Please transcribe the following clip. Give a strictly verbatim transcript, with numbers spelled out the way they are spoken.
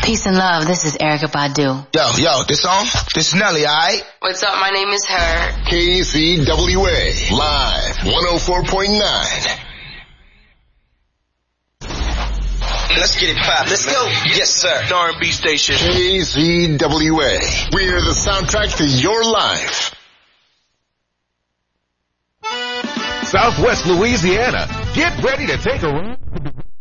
Peace and love. This is Erykah Badu. Yo, yo, this song? This is Nelly, alright? What's up? My name is Her. K Z W A, live, one oh four point nine. Let's get it poppin'. Let's go. Yes, sir. R and B station. K Z W A. We're the soundtrack to your life. Southwest Louisiana. Get ready to take a ride.